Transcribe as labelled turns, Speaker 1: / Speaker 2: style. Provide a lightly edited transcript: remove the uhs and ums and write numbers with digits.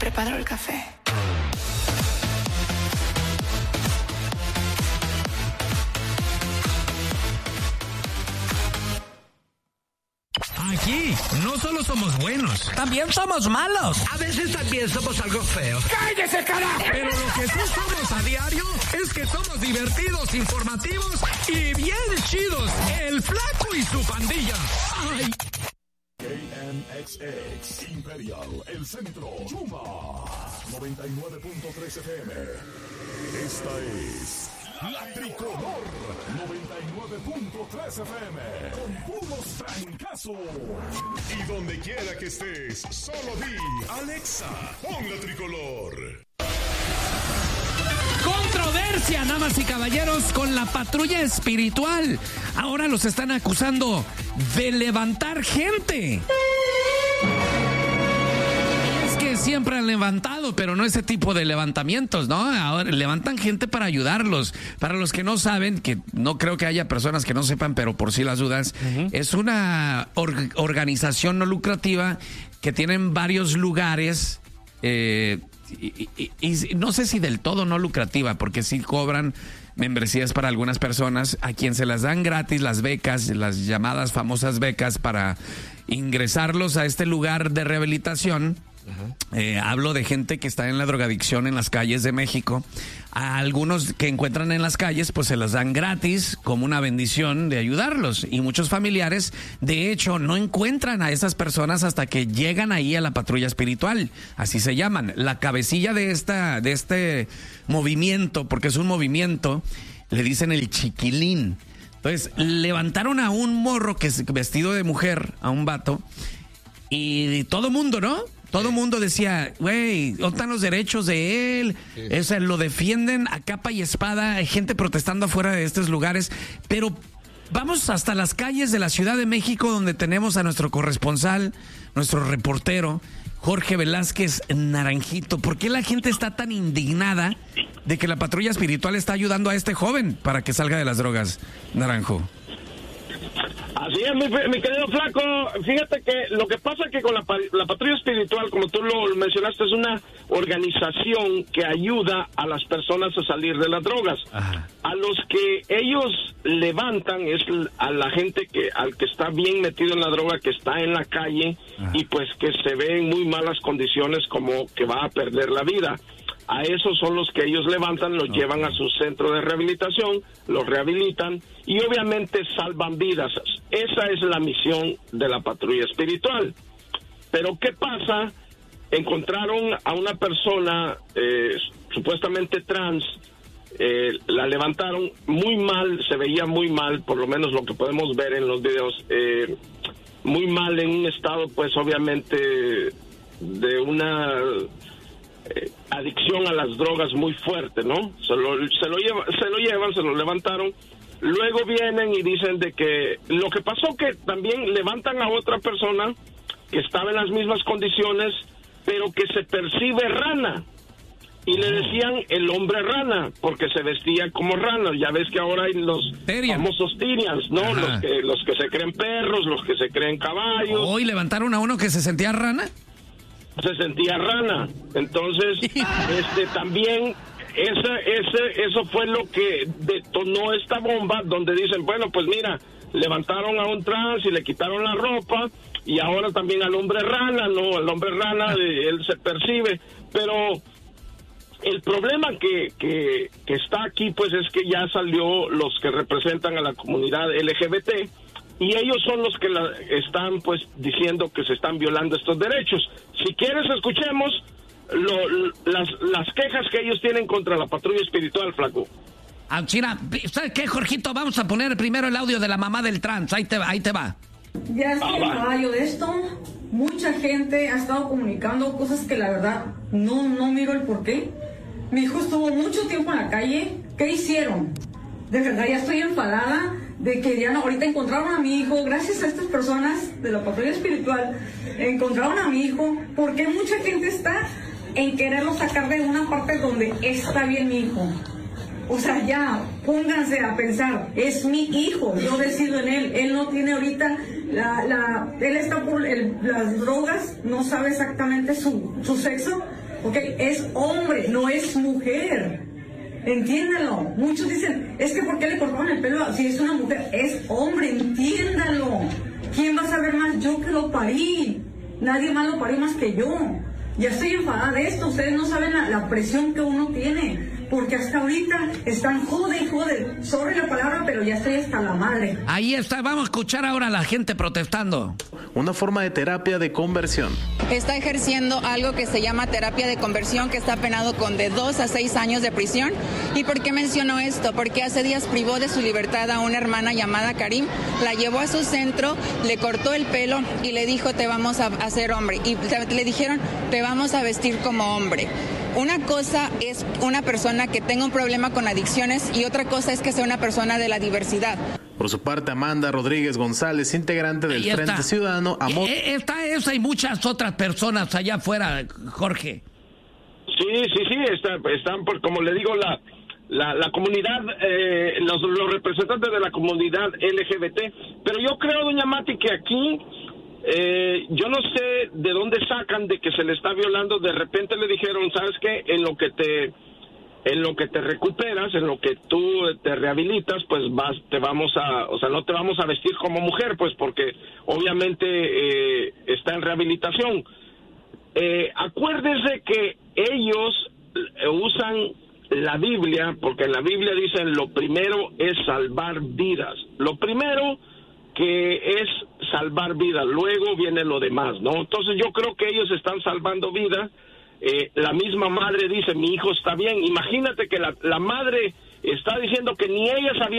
Speaker 1: preparo el café.
Speaker 2: Aquí no solo somos buenos,
Speaker 3: también somos malos.
Speaker 2: A veces también somos algo feos.
Speaker 3: ¡Cállese, carajo!
Speaker 2: Pero lo que sí somos a diario es que somos divertidos, informativos y bien chidos. El Flaco y su pandilla. ¡Ay!
Speaker 4: KMXX Imperial, El Centro, Chuma 99.3 FM. Esta es La Tricolor 99.3 FM con puros trancazos. Y donde quiera que estés, solo di Alexa, pon La Tricolor.
Speaker 2: Controversia, damas y caballeros, con la patrulla espiritual. Ahora los están acusando de levantar gente. Es que siempre han levantado, pero no ese tipo de levantamientos, ¿no? Ahora levantan gente para ayudarlos. Para los que no saben, que no creo que haya personas que no sepan, pero por si las dudas, es una organización no lucrativa que tienen varios lugares. Y no sé si del todo no lucrativa, porque sí cobran membresías para algunas personas a quien se las dan gratis las becas, las llamadas famosas becas para ingresarlos a este lugar de rehabilitación. Hablo de gente que está en la drogadicción en las calles de México. A algunos que encuentran en las calles, pues se las dan gratis como una bendición de ayudarlos. Y muchos familiares, de hecho, no encuentran a esas personas hasta que llegan ahí a la patrulla espiritual. Así se llaman. La cabecilla de este movimiento, porque es un movimiento, le dicen el chiquilín. Entonces, levantaron a un morro que es vestido de mujer, a un vato, y todo mundo, ¿no? Todo el mundo decía, güey, ¿dónde están los derechos de él? O sea, lo defienden a capa y espada. Hay gente protestando afuera de estos lugares. Pero vamos hasta las calles de la Ciudad de México, donde tenemos a nuestro corresponsal, nuestro reportero, Jorge Velázquez Naranjito. ¿Por qué la gente está tan indignada de que la patrulla espiritual está ayudando a este joven para que salga de las drogas, Naranjo?
Speaker 5: Así es, mi querido Flaco. Fíjate que lo que pasa es que con la patrulla espiritual, como tú lo mencionaste, es una organización que ayuda a las personas a salir de las drogas. Ajá. A los que ellos levantan es a la gente al que está bien metido en la droga, que está en la calle. Ajá. Y pues que se ve en muy malas condiciones, como que va a perder la vida. A esos son los que ellos levantan, los llevan a su centro de rehabilitación, los rehabilitan y obviamente salvan vidas. Esa es la misión de la patrulla espiritual. Pero ¿qué pasa? Encontraron a una persona supuestamente trans, la levantaron muy mal, se veía muy mal, por lo menos lo que podemos ver en los videos, muy mal, en un estado pues obviamente de una adicción a las drogas muy fuerte, ¿no? Se lo levantaron. Luego vienen y dicen de que lo que pasó, que también levantan a otra persona que estaba en las mismas condiciones, pero que se percibe rana. Y le decían el hombre rana, porque se vestía como rana. Ya ves que ahora hay los famosos Tyrians, ¿no? Los que se creen perros, los que se creen caballos.
Speaker 2: ¿Hoy levantaron a uno que se sentía rana?
Speaker 5: Se sentía rana. Entonces, también eso fue lo que detonó esta bomba, donde dicen, bueno, pues mira, levantaron a un trans y le quitaron la ropa, y ahora también al hombre rana, ¿no? Al hombre rana, él se percibe, pero el problema que está aquí, pues es que ya salió los que representan a la comunidad LGBT, y ellos son los que están pues diciendo que se están violando estos derechos. Si quieres, escuchemos las quejas que ellos tienen contra la patrulla espiritual, Flaco.
Speaker 2: Chira, ¿sabes qué, Jorgito? Vamos a poner primero el audio de la mamá del trans. Ahí te va.
Speaker 6: Ya estoy caballo de esto. Mucha gente ha estado comunicando cosas que la verdad no miro el porqué. Mi hijo estuvo mucho tiempo en la calle. ¿Qué hicieron? De verdad ya estoy enfadada de que ya ahorita encontraron a mi hijo. Gracias a estas personas de la patrulla espiritual encontraron a mi hijo. Porque mucha gente está en quererlo sacar de una parte donde está bien mi hijo. O sea, ya, pónganse a pensar, es mi hijo, yo decido en él no tiene ahorita, él está por las drogas, no sabe exactamente su sexo, ¿ok? Es hombre, no es mujer. Entiéndalo. Muchos dicen, es que ¿por qué le cortaron el pelo si es una mujer? Es hombre, entiéndalo. ¿Quién va a saber más? Yo que lo parí. Nadie más lo parió más que yo. Ya estoy enfadada de esto. Ustedes no saben la presión que uno tiene. Porque hasta ahorita están jode. Sorry la palabra, pero ya estoy hasta la madre.
Speaker 3: Ahí está, vamos a escuchar ahora a la gente protestando.
Speaker 1: Una forma de terapia de conversión.
Speaker 7: Está ejerciendo algo que se llama terapia de conversión, que está penado con de 2 a 6 años de prisión. ¿Y por qué menciono esto? Porque hace días privó de su libertad a una hermana llamada Karim, la llevó a su centro, le cortó el pelo y le dijo, te vamos a hacer hombre. Y le dijeron, te vamos a vestir como hombre. Una cosa es una persona que tenga un problema con adicciones y otra cosa es que sea una persona de la diversidad.
Speaker 1: Por su parte, Amanda Rodríguez González, integrante del Frente Ciudadano,
Speaker 3: Está esa y muchas otras personas allá afuera, Jorge.
Speaker 5: Sí, están por, como le digo, la comunidad, los representantes de la comunidad LGBT. Pero yo creo, doña Mati, que aquí yo no sé de dónde sacan de que se le está violando. De repente le dijeron, ¿sabes qué? En lo que te recuperas, en lo que tú te rehabilitas, pues no te vamos a vestir como mujer, pues porque obviamente está en rehabilitación. Acuérdese que ellos usan la Biblia, porque en la Biblia dicen lo primero es salvar vidas. Lo primero que es salvar vidas, luego viene lo demás, ¿no? Entonces yo creo que ellos están salvando vidas. La misma madre dice, mi hijo está bien. Imagínate que la madre está diciendo que ni ella sabía